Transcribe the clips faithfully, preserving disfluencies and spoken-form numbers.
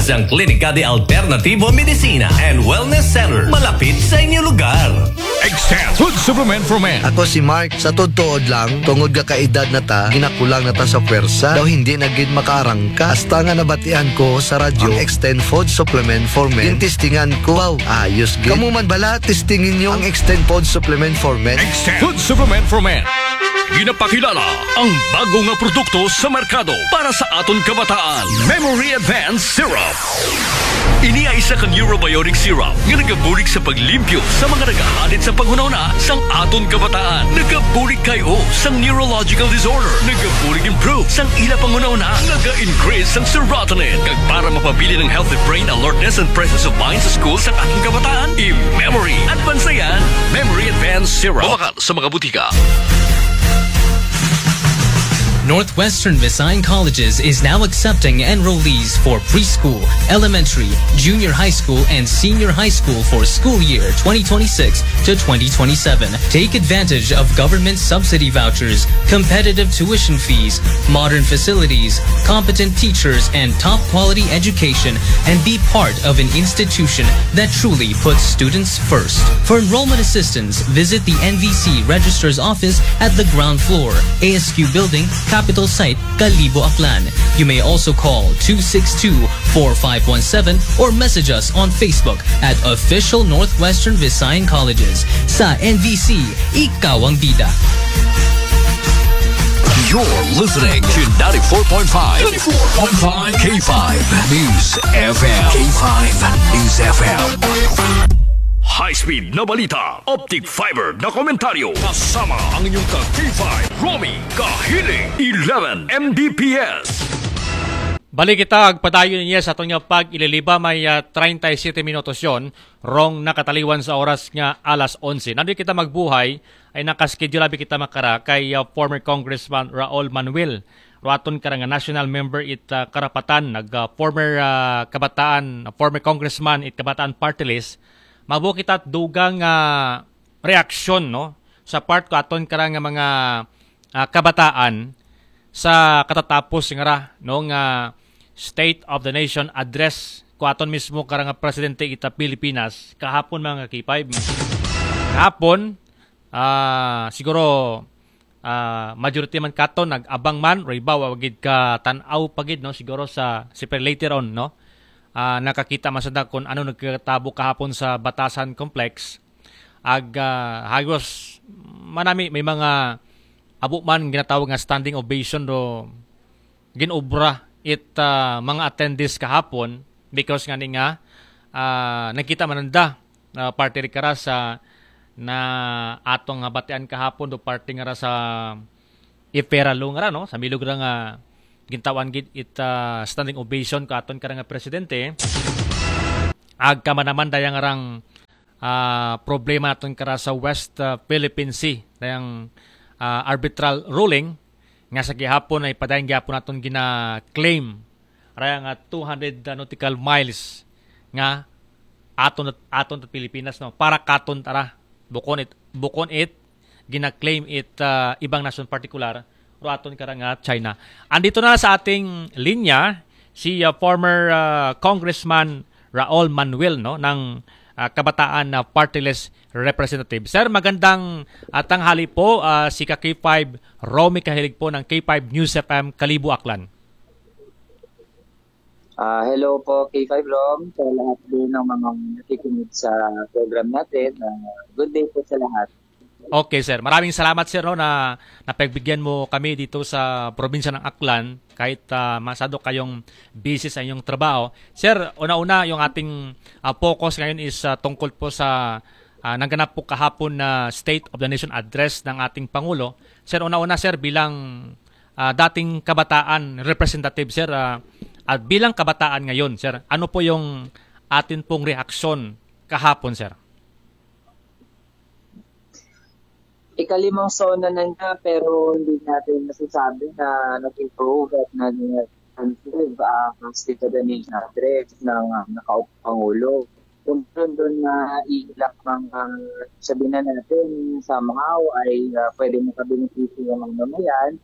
ang Klinika de Alternativo Medicina and Wellness Center malapit sa inyong lugar. Extend Food Supplement for Men. Ako si Mark, sa totoo lang, tungod ka kaedad na ta, ginakulang na ta sa pwersa, daw hindi na gid makaarangka. Hasta nga nabatian ko sa radyo, ang Extend Food Supplement for Men. Yung testingan ko, wow, ayos gid. Kamu man bala, testingin nyo ang Extend Food Supplement for Men. Extend Food Supplement for Men. Ginapakilala ang bago nga produkto sa merkado para sa aton kabataan. Memory Advanced Syrup. Ini ay isa ka neurobiotic syrup nga nagabulig sa paglimpyo sa mga nagahalit sa panghunahuna sang aton kabataan. Nagabulig kayo sang neurological disorder. Nagabulig improve sang ila panghunahuna. Naga-increase sang serotonin. Kag para mapabili ng healthy brain alertness and presence of mind sa school sa ating kabataan. I-Memory Advanced yan. Memory Advanced Syrup. Bawakal sa mga butika. Northwestern Visayas Colleges is now accepting enrollees for preschool, elementary, junior high school, and senior high school for school year twenty twenty-six to twenty twenty-seven. Take advantage of government subsidy vouchers, competitive tuition fees, modern facilities, competent teachers, and top quality education, and be part of an institution that truly puts students first. For enrollment assistance, visit the N V C Registrar's Office at the ground floor, A S Q Building, Capital Site, Kalibo, Aklan. You may also call two six two, four five one seven or message us on Facebook at Official Northwestern Visayas Colleges. Sa N V C, ikaw ang bida. You're listening to ninety-four point five ninety-four point five K five News F M. K five News F M. High-speed na balita, optic fiber na komentaryo, kasama ang inyong ka-K five, Romy Kahiling, eleven M B P S. Balik kita, agpadayon niya sa itong pag ililiba, may uh, thirty-seven minutos yon, rong nakataliwan sa oras nga alas eleven. Nandito kita magbuhay, ay nakaschedule abi kita makara kay uh, former Congressman Raul Manuel. Raton ka nga national member it uh, karapatan, nag uh, former uh, kabataan, uh, former congressman it kabataan party list. Mabuo kita dugang uh, reaksyon no sa part ko aton karang mga uh, kabataan sa katatapos nga ra no nga State of the Nation address ko aton mismo karang presidente ita Pilipinas kahapon mga K five. Kahapon uh, siguro uh, majority man katon nag-abang man ribaw wagid ka tan-aw pagid no siguro sa super later on no. Uh, nakakita masada kung ano nagkatabo kahapon sa Batasan Complex. Ag uh, hagos manami may mga abo man ginatawag nga standing ovation do ginobra it uh, mga attendees kahapon because nga ni nga uh, nakita mananda uh, party kara sa na atong batian kahapon do party nga sa Ipera Lungra no sa milog ra nga gintawan gid it uh, standing ovation ka aton karang presidente ag kama naman dayang arang uh, problema aton kara sa West uh, Philippine Sea dayang uh, arbitral ruling nga sa gihapon ay padayon gyapon aton gina-claim raya nga two hundred uh, nautical miles nga aton aton at Pilipinas no para katon tara bukon it bukon it gina-claim it uh, ibang nasyon particular aton karang China. Andito na sa ating linya si uh, former uh, Congressman Raul Manuel no ng uh, kabataan na uh, party-list representative. Sir, magandang uh, tanghali po uh, si ka-K five Romy Kahilig po ng K five News F M Kalibo, Aklan. Uh, hello po K five Rom sa lahat din ng mga nakikinig sa program natin. Uh, good day po sa lahat. Okay, sir. Maraming salamat, sir, no, na napagbigyan mo kami dito sa probinsya ng Aklan kahit uh, masado kayong busy sa inyong trabaho. Sir, una-una, yung ating uh, focus ngayon is uh, tungkol po sa uh, naganap po kahapon na State of the Nation address ng ating Pangulo. Sir, una-una, sir, bilang uh, dating kabataan representative, sir, uh, at bilang kabataan ngayon, sir, ano po yung atin pong reaksyon kahapon, sir? Ikalimang sona na nga pero hindi natin nasasabi na nag-improve at nag-improve ang uh, State of the Nation address ng uh, nakaupang Pangulo. Kung doon na ilang mga uh, sabihin na natin sa mga ay uh, pwede makabenepisyo ng mga mamayan,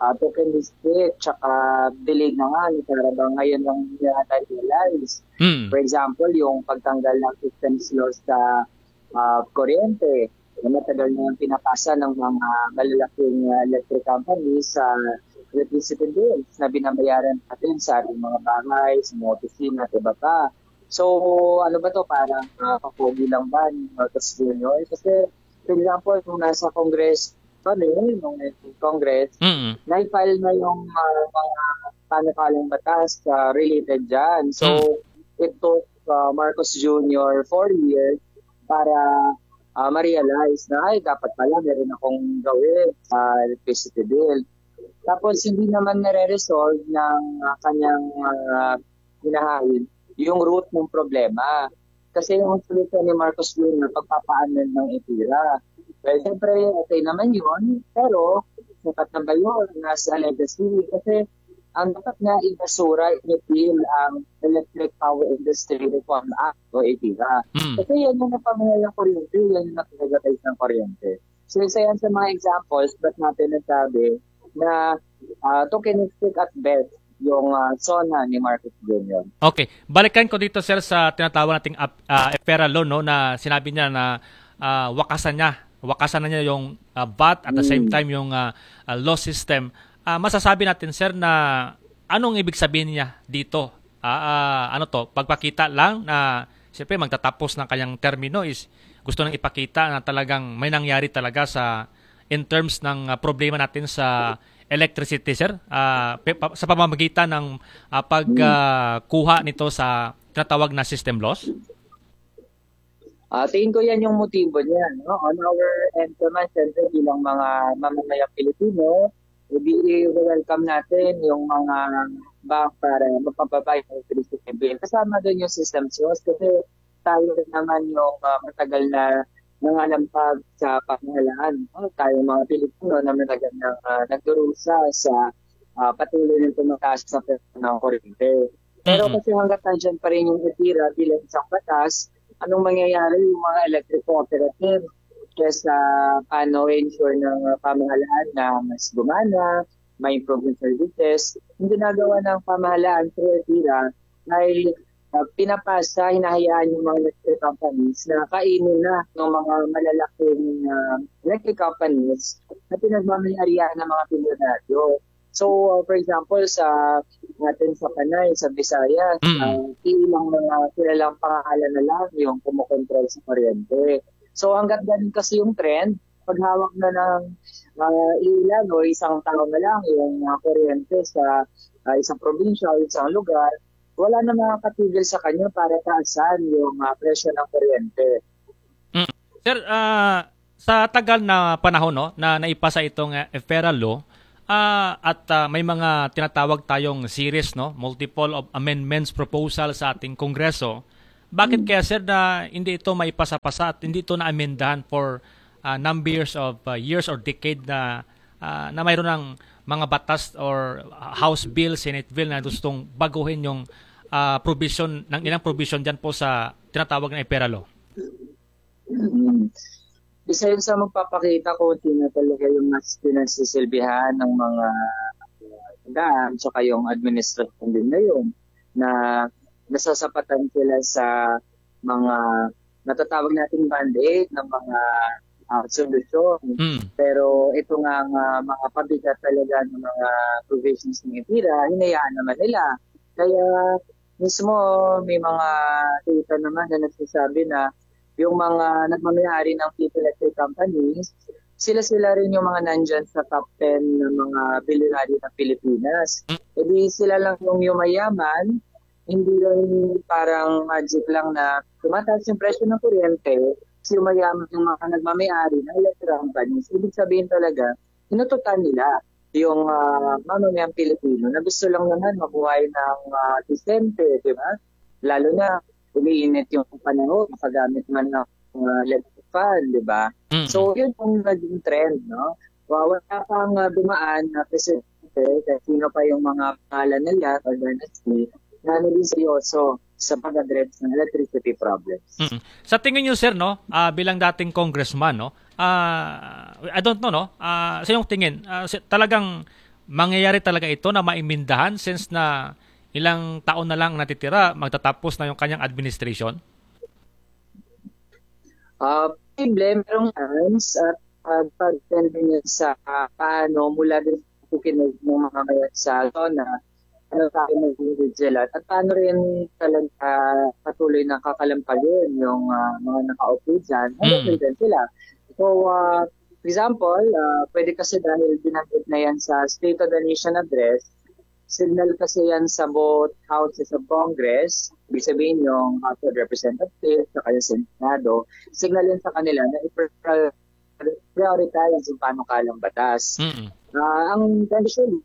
uh, tokenistic, tsaka delayed na nga, para ba ngayon lang nila na-realize. Mm. For example, yung pagtanggal ng systems loss sa uh, kuryente, na matagal na yung pinapasa ng mga malalaking uh, electric companies sa uh, electricity bills na binabayaran natin sa ating mga bahay, sa mga opisina at iba pa. So, ano ba to? Parang uh, kapogi lang ba ni Marcos Junior? Kasi, for example, kung nasa Congress, ano yun, nung Congress, Mm. na-file na yung uh, mga panakalang batas uh, related dyan. So, mm. it took uh, Marcos Junior four years para uh, ma-realize na, ay, dapat pala meron akong gawin sa uh, electricity bill. Tapos, hindi naman nare-resolve ng uh, kanyang uh, hinahain yung root ng problema. Kasi yung solution ni Marcos Junior, pagpapaanan ng ETIRA. Well, siyempre, okay naman yun, pero sapat na ba yun nasa legacy? Kasi ang dapat nga ibasura, i-repeal ang Electric Power Industry Reform Act o ETIRA. Mm. Kasi yan yung napamahal ng kuryente, yan yung napagagatize ng kuryente. So, isa yan sa mga examples, ba't natin nasabi na uh, tokenistic at best yung uh, SONA ni Marcos Junior Okay. Balikan ko dito, sir, sa tinatawag nating uh, EFERA law, no, na sinabi niya na uh, wakasan niya. Wakasan na niya yung uh, B A T at the same time yung uh, uh, law system. Uh, masasabi natin, sir, na anong ibig sabihin niya dito? Uh, uh, ano to? Pagpakita lang na siyempre magtatapos ng kanyang termino is gusto nang ipakita na talagang may nangyari talaga sa in terms ng uh, problema natin sa electricity, sir, uh, sa pamamagitan ng uh, pagkuha uh, nito sa tinatawag na system loss? Uh, tingin ko yan yung motibo niya. No? On our end naman, siyempre bilang mga mamamayang Pilipino, i-welcome natin yung mga bank para mapapabay ng electricity bill. Kasama doon yung system source kasi tayo naman yung uh, matagal na nangalampag sa pamahalaan. No? Tayo mga Pilipino na matagal na uh, nagdurusa sa uh, patuloy ng tumataas sa presyo ng kuryente. Pero Mm-hmm. kasi hanggat nandiyan pa rin yung ETIRA bilang isang batas, anong mangyayari yung mga electric cooperative kesa paano ensure ng pamahalaan na mas gumana, may improvement services. Yung ginagawa ng pamahalaan through ETIRA ay uh, pinapasa, hinahayaan yung mga electric companies na kainin na ng mga malalaking uh, electric companies na pinagmamayarihan ng mga pilyonaryo. So, uh, for example, sa natin sa Panay, sa Visayas, Mm. uh, ilang mga kilalang pangalan na lang yung kumukontrol sa kuryente. So, hanggat ganun kasi yung trend, paghawak na ng uh, ilan o isang tao na lang yung uh, kuryente sa uh, isang probinsya o isang lugar, wala na makakatigil sa kanya para taasan yung uh, presyo ng kuryente. Mm. Sir, uh, sa tagal na panahon, no, na naipasa itong uh, EFERA law, uh, at uh, may mga tinatawag tayong series, no, multiple of amendments proposal sa ating Kongreso, bakit kaya, sir, na hindi ito maipasa-pasa at hindi ito na-amendahan for uh, numbers of uh, years or decade na uh, na mayroon ng mga batas or House Bill, Senate Bill na gustong baguhin yung uh, provision, ng ilang provision dyan po sa tinatawag na EFERA law? Mm. Isa yun sa magpapakita kung sino talaga yung mas pinagsisilbihan ng mga daan tsaka yung administration din na yun na nasasapatan sila sa mga natatawag nating band-aid ng mga uh, solusyon. Mm. Pero ito nga uh, mga pabigat talaga ng mga provisions ng ETIRA, hinayaan naman nila. Kaya mismo may mga data naman na nagsasabi na yung mga nagmamayari ng people electric companies, sila-sila rin yung mga nandyan sa top ten ng mga bilyonaryo ng Pilipinas. E di sila lang yung yumayaman, hindi lang parang magic lang na tumataas yung presyo ng kuryente, kasi yumayaman yung mga nagmamayari ng electric companies. Ibig sabihin talaga, inututan nila yung uh, mamamayang Pilipino na gusto lang naman mabuhay ng uh, disente, di ba? Lalo na umiinit yung panahon, makagamit man ng uh, electric fan, di ba? Mm. So, yun yung naging trend, no? Wala pang uh, dumaan na presidente, kasi sino pa yung mga pangalan nila, or dynasty, na naging seryoso sa pag-address ng electricity problems. Mm. Sa tingin niyo, sir, no, uh, bilang dating congressman, no, uh, I don't know, no, uh, sa iyong tingin, uh, talagang mangyayari talaga ito na maimindahan since na ilang taon na lang natitira, magtatapos na yung kanyang administration? Uh, posible, merong chance at uh, pag-tender niya sa uh, paano mula din sa pukinig ng mga mayan sa zona, ano tayo maging vigilant at paano rin talaga patuloy na kakalampagin yung uh, mga nakaupo dyan, ano Mm. din sila. So, uh, for example, uh, pwede kasi dahil binanggit na yan sa State of the Nation Address, signal kasi yan sa both houses of Congress, ibig sabihin yung House of Representatives, saka yung Senado, signal yan sa kanila na i-prioritize yung panukalang batas. Mm. Uh, ang tension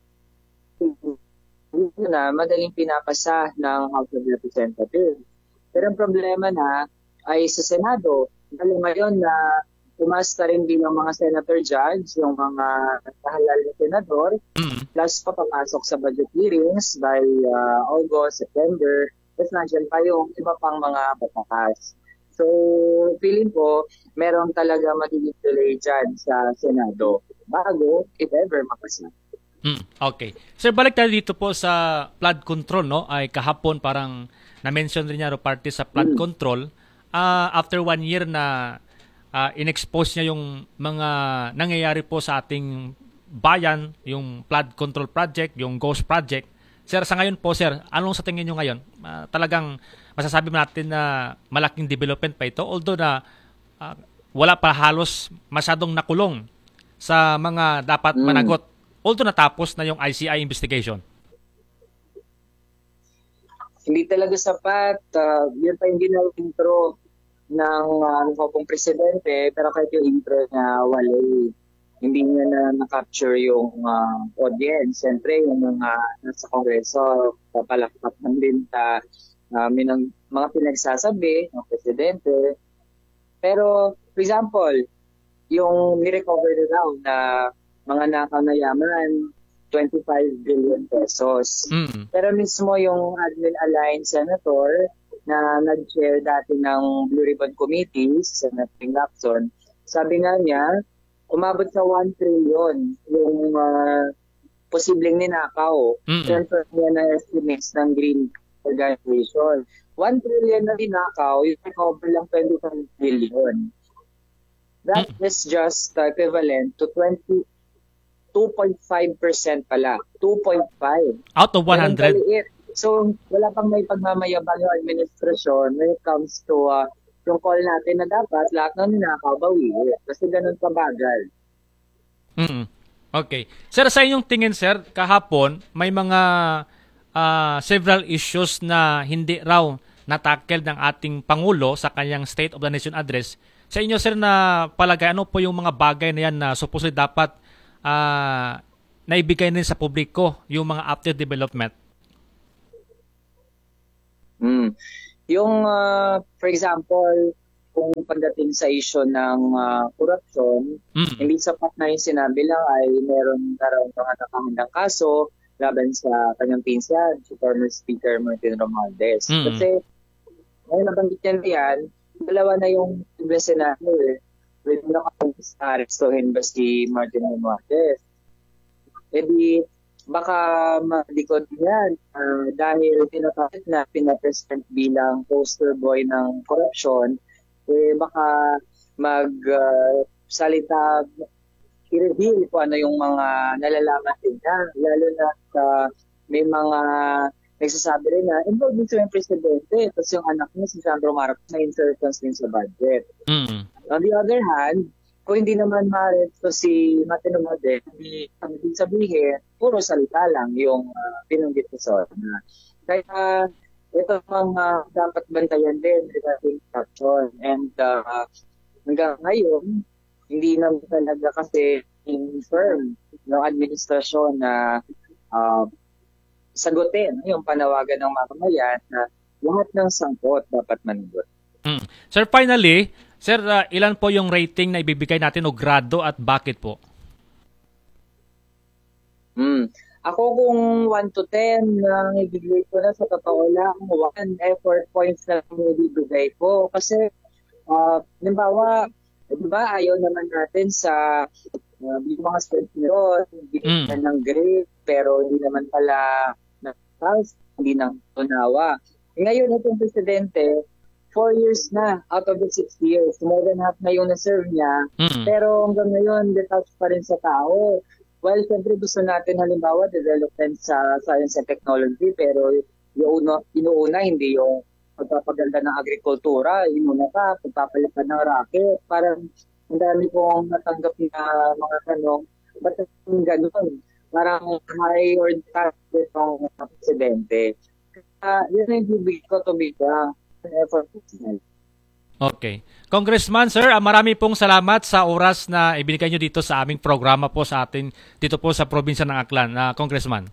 na madaling pinapasa ng House of Representatives. Pero ang problema na ay sa Senado, dahil ngayon na umasta rin bilang mga senator judge, yung mga kahalal na senador, Mm. plus papapasok sa budget hearings by uh, August, September, tapos nandiyan pa yung iba pang mga batas. So, feeling ko, meron talaga magiging delay dyan sa Senado bago, if ever, makasa. Mm, okay. Sir, balik tayo dito po sa flood control, no? Ay kahapon parang na-mention rin niya ro parte sa flood control. Ah, after one year na ah, in-expose niya yung mga nangyayari po sa ating bayan, yung flood control project, yung ghost project. Sir, sa ngayon po, sir, anong sa tingin niyo ngayon? Ah, talagang masasabi natin na malaking development pa ito, although na ah, wala pa halos masyadong nakulong sa mga dapat Mm. managot. Although natapos na yung I C I investigation. Hindi talaga sapat. Uh, yun pa yung ginawa intro ng uh, pong presidente, pero kahit yung intro niya, wala eh. Hindi niya na na-capture yung uh, audience. Siyempre, yung mga nasa kongreso, papalakpak ng din ta uh, minang, mga pinagsasabi ng presidente. Pero, for example, yung nirecover na daw na mga nakaw na yaman, twenty-five billion pesos. Mm. Pero mismo yung admin aligned senator na nag-chair dati ng Blue Ribbon Committee, si Senator Lacson, sabi nga niya, umabot sa one trillion yung uh, posibleng ninakaw. Mm. Transfer niya na estimates ng Green Organization. one trillion na ninakaw, yung recover lang twenty-five billion. That Mm. is just uh, equivalent to twenty two point five percent pala. two point five. Out of one hundred. Ganun kaliit. So, wala pang may pagmamayabang yung administrasyon when it comes to uh, yung call natin na dapat lahat ng ninakaw bawiin. Kasi ganun kabagal. Mm. Okay. Sir, sa inyong tingin, sir, kahapon may mga ah, several issues na hindi raw natakel ng ating Pangulo sa kanyang State of the Nation Address. Sa inyo, sir, na palagay, ano po yung mga bagay na yan na supposedly dapat ah, naibigay din sa publiko, yung mga after development? Mm. Yung, uh, for example, kung pagdating sa issue ng uh, corruption, Mm. hindi sapat na yung sinabi lang ay meron na raw mga nakahandang kaso laban sa kanyang pinsan, si former Speaker Martin Romualdez. Mm. Kasi, ngayon nabanggit niya riyan, dalawa na yung Senado eh. Pwede na kung arestuhin ba si Martin Romualdez. E di, baka madikot yan uh, dahil pinapakit na pinapresent bilang poster boy ng corruption, eh baka mag-salita, uh, i-reveal kung ano yung mga nalalaman din niya. Lalo na uh, may mga nagsasabi rin na involved din sa yung presidente, tapos yung anak niya si Sandro Marcos na insertions din sa budget. Mm. On the other hand, kung hindi naman ma-arresto si Martin Romualdez, hindi ang ibig sabihin, puro salita lang yung uh, binanggit ko sa na. Kaya ito ang uh, dapat bantayan din regarding corruption. And uh, hanggang ngayon, hindi naman talaga kasi in-firm ng administrasyon na uh, sagutin yung panawagan ng mamamayan na lahat ng sangkot dapat managot. Mm. Sir, finally, sir, uh, ilan po yung rating na ibibigay natin o grado at bakit po? Hmm. Ako kung one to ten, ang uh, ibigay ko na sa totoo lang, one effort points na ibibigay ko. Kasi, uh, limbawa, di ba, ayaw naman natin sa Uh, yung mga steps nyo, binigyan ng grade, pero hindi naman pala na-pass, hindi nang tunawa. Ngayon, itong presidente, four years na out of the six years. More than half na yung na-serve niya. Mm. Pero hanggang ngayon, detached pa rin sa tao. Well, siyempre gusto natin halimbawa development sa science and technology, pero yung una, inuuna hindi yung pagpapaganda ng agrikultura, inuna pa, pagpapalitan ng racket. Parang ang dami pong natanggap na mga tanong, ba't yung ganun? Parang high or target ng presidente. Kaya yun ang ibig ko to be the effort. Okay. Congressman, sir, ah, marami pong salamat sa oras na ibinigay nyo dito sa aming programa po sa atin, dito po sa probinsya ng Aklan, na Congressman.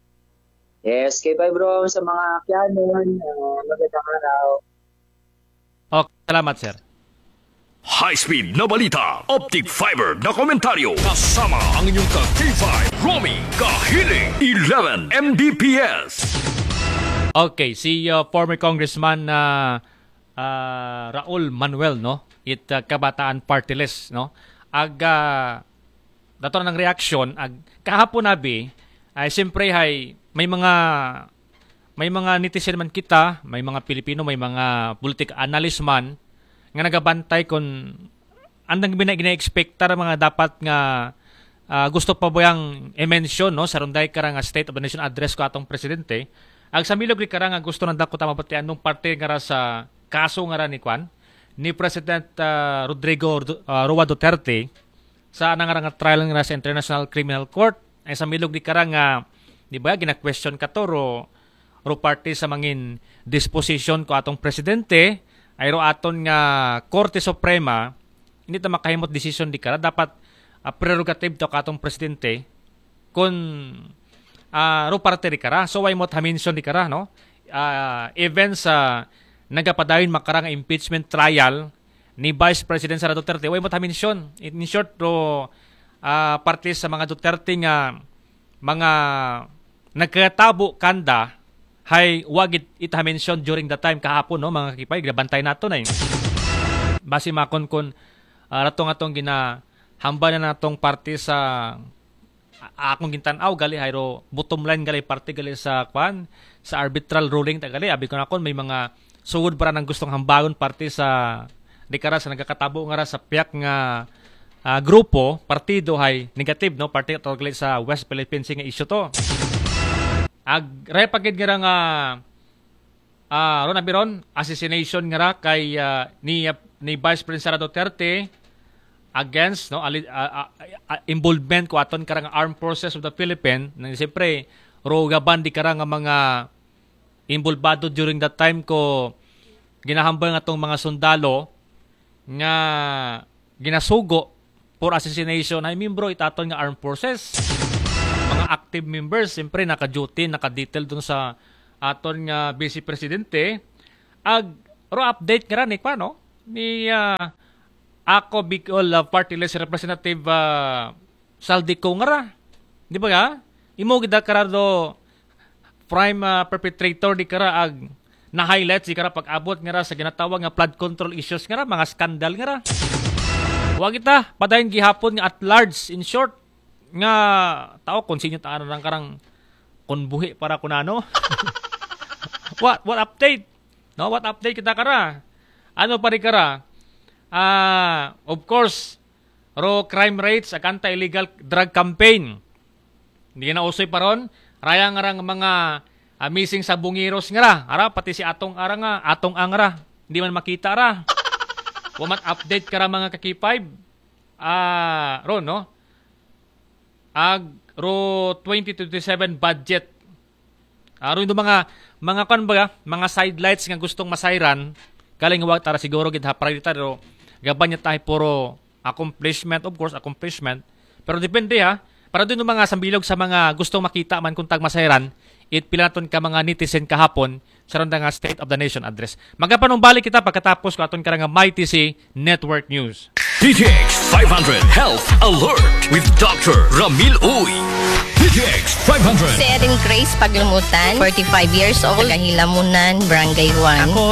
Yes, kay Bye Bro, sa mga Akyanon, uh, magandang araw. Okay, salamat, sir. High-speed na balita, optic fiber na komentaryo, kasama ang inyong ka-K five, Romy Kahiling, eleven M B P S. Okay, si uh, former Congressman na uh, uh, Raul Manuel, no? It uh, Kabataan Party List, no? Ag uh, dato ng reaksyon ag kahapon nabi ay siyempre ay may mga may mga netizen man kita, may mga Pilipino, may mga political analyst man nga nagabantay kung andang gina-expectar mga dapat nga uh, gusto pa ba yang i-mention, no, sa runday karang State of the Nation address ko atong presidente. Ag sa milog ni karang gusto nang dako ta mapatian nung parte nga sa kaso nga ra ni Kwan ni President uh, Rodrigo uh, Roa Duterte sa anang nga trial nga sa International Criminal Court. Ay sa milog ni karang nga di ba gina-question ka to ro, ro parte sa mangin disposition ko atong presidente ay ro aton nga Korte Suprema hindi ta makahimot decision di kara dapat uh, prerogative to katong presidente kun uh, ro parte di kara so why mo mention di kara no uh, even sa nagapadayon makarang impeachment trial ni Vice President Sara Duterte why mo mention in short ro uh, parte sa mga Duterte nga mga nagkatabo kanda hay wag it, it mention during the time kahapon no mga kipay gabantay nato na eh. Basi makon kun uh, ratong atong gina hamba na natong parte sa uh, akong gintan-aw gali hayro bottom line gali parte gali sa kwan sa arbitral ruling ta gali abi ko na kon may mga sugod para nang gustong hambagon parte sa dekara sa nagkakatabo nga ra sa piyak nga uh, grupo partido hay negative no parte to gali sa West Philippines nga issue to. Ag repagid nga nga ah uh, ron abiron assassination nga ra kay uh, ni uh, ni Vice President Sara Duterte against no uh, uh, uh, involvement ko aton karang armed forces of the Philippines nang siyempre ro gaban di karang nga mga involvado during that time ko ginahambal nga tong mga sundalo nga ginasugo for assassination ay membro itaton nga armed forces mga active members, siyempre naka-duty, naka-detail dun sa aton nga Vice Presidente. Ag, ro update nga rin, eh, no? Ni uh, ako, Bicol uh, Party List Representative uh, Saldico nga ra. Di ba nga? Imo gida karado prime uh, perpetrator di kara ag na-highlight si kara pag-abot nga ra sa ginatawag nga flood control issues nga ra, mga skandal nga ra. Huwag kita, padayon gihapon nga at large, in short, nga tao kung sinyo taan lang karang kunbuhi para kunano. what what update no what update kita kara ano pa rin kara ah uh, of course ro crime rates ag anti-illegal drug campaign hindi na usoy paron raya nga rang mga uh, missing sa bungiros nga ra ara pati si atong ara nga atong angra hindi man makita ra waman update kara mga kaki five ah uh, ro no ag ro twenty twenty-seven budget. Aro uh, mga mga kan ba mga sidelights nga gustong masayran galing wag tara siguro gid ha priority ro gaban niya tayo puro accomplishment of course accomplishment pero depende ha para dun mga sambilog sa mga gustong makita man kung tag masayran it pilaton ka mga netizen kahapon sa ronda nga State of the Nation address. Magapanong balik kita pagkatapos ko aton karang M I T C Network News. D T X five hundred Health Alert with Doctor Ramil Uy. D T X five hundred. Si Erin Grace Paglumutan, forty-five years old, Kahilamunan, Barangay one. Ako